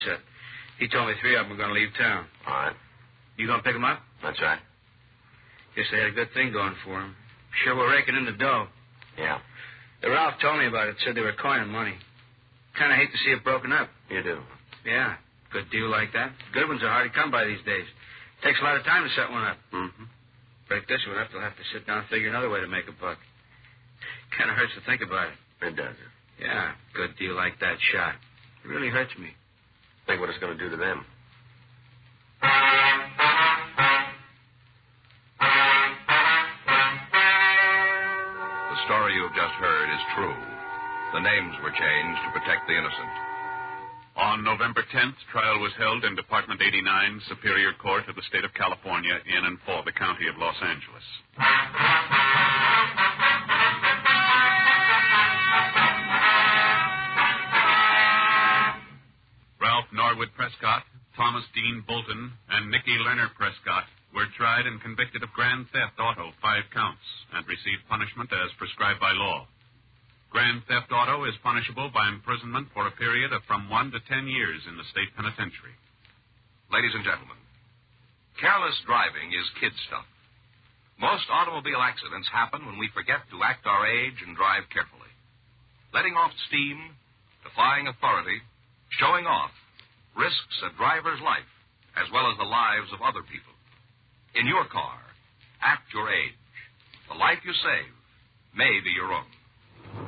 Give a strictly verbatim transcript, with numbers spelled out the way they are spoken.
Uh, he told me three of them were going to leave town. All right. You going to pick them up? That's right. Guess they had a good thing going for them. Sure we're raking in the dough. Yeah. The Ralph told me about it. Said they were coining money. Kind of hate to see it broken up. You do? Yeah. Good deal like that. Good ones are hard to come by these days. Takes a lot of time to set one up. Mm-hmm. Break this one up, they'll have to sit down and figure another way to make a buck. Kind of hurts to think about it. It does. Yeah, good deal like that shot. It really hurts me. Think what it's going to do to them. The story you've just heard is true. The names were changed to protect the innocent. On November tenth, trial was held in Department eighty-nine, Superior Court of the State of California, in and for the County of Los Angeles. Ralph Norwood Prescott, Thomas Dean Bolton, and Nicky Lerner Prescott were tried and convicted of grand theft auto, five counts, and received punishment as prescribed by law. Grand theft auto is punishable by imprisonment for a period of from one to ten years in the state penitentiary. Ladies and gentlemen, careless driving is kid stuff. Most automobile accidents happen when we forget to act our age and drive carefully. Letting off steam, defying authority, showing off, risks a driver's life as well as the lives of other people. In your car, act your age. The life you save may be your own.